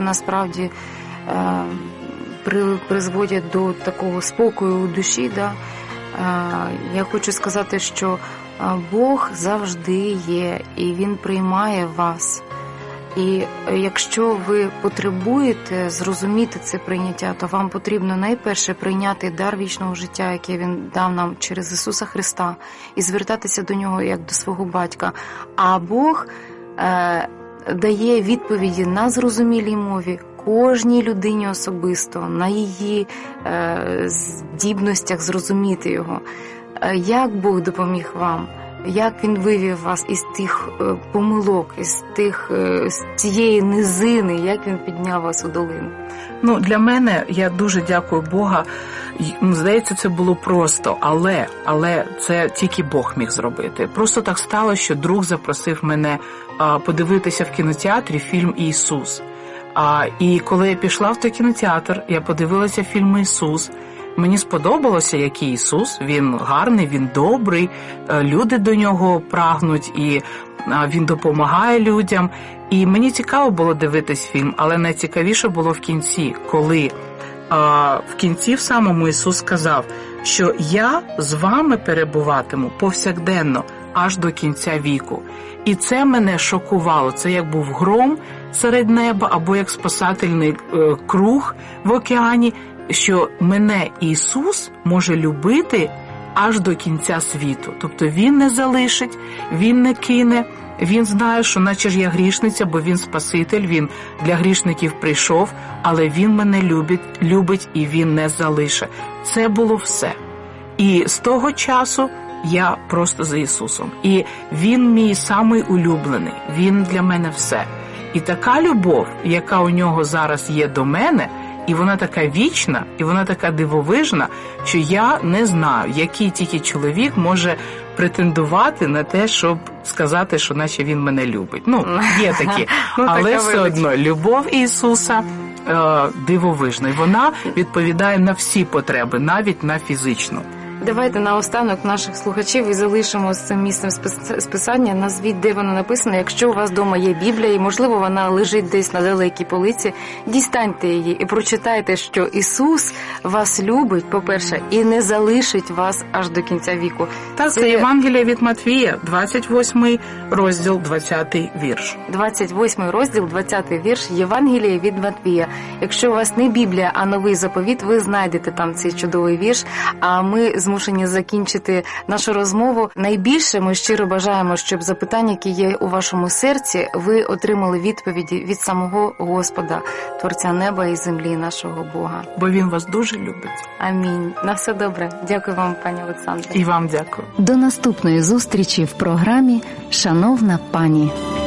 насправді призводять до такого спокою у душі. Да? Я хочу сказати, що Бог завжди є, і Він приймає вас. І якщо ви потребуєте зрозуміти це прийняття, то вам потрібно найперше прийняти дар вічного життя, який Він дав нам через Ісуса Христа, і звертатися до Нього як до свого Батька. А Бог дає відповіді на зрозумілій мові кожній людині особисто, на її здібностях зрозуміти Його. Як Бог допоміг вам? Як Він вивів вас із тих помилок, з цієї низини, як Він підняв вас у долину? Для мене, я дуже дякую Бога. Здається, це було просто, але це тільки Бог міг зробити. Просто так стало, що друг запросив мене подивитися в кінотеатрі фільм «Ісус». І коли я пішла в той кінотеатр, я подивилася фільм «Ісус». Мені сподобалося, який Ісус, Він гарний, Він добрий, люди до Нього прагнуть, і Він допомагає людям. І мені цікаво було дивитись фільм, але найцікавіше було в кінці, коли в кінці в самому Ісус сказав, що я з вами перебуватиму повсякденно аж до кінця віку. І це мене шокувало, це як був гром серед неба або як спасательний круг в океані, що мене Ісус може любити аж до кінця світу. Тобто Він не залишить, Він не кине, Він знає, що наче ж я грішниця, бо Він Спаситель, Він для грішників прийшов, але Він мене любить і Він не залишить. Це було все. І з того часу я просто за Ісусом. І Він мій самий улюблений, Він для мене все. І така любов, яка у Нього зараз є до мене, і вона така вічна, і вона така дивовижна, що я не знаю, який тільки чоловік може претендувати на те, щоб сказати, що наче він мене любить. Є такі. Але все одно любов Ісуса дивовижна. І вона відповідає на всі потреби, навіть на фізичну. Давайте наостанок наших слухачів і залишимо з цим місцем списання. Назвіть, де воно написано. Якщо у вас вдома є Біблія, і, можливо, вона лежить десь на далекій полиці, дістаньте її і прочитайте, що Ісус вас любить, по-перше, і не залишить вас аж до кінця віку. Це Євангелія від Матвія, 28 розділ, 20 вірш. 28 розділ, 20 вірш, Євангелія від Матвія. Якщо у вас не Біблія, а Новий Заповіт, ви знайдете там цей чудовий вірш, а ми змушені закінчити нашу розмову. Найбільше ми щиро бажаємо, щоб запитання, які є у вашому серці, ви отримали відповіді від самого Господа, Творця неба і землі, нашого Бога. Бо Він вас дуже любить. Амінь. На все добре. Дякую вам, пані Олександре. І вам дякую. До наступної зустрічі в програмі «Шановна пані».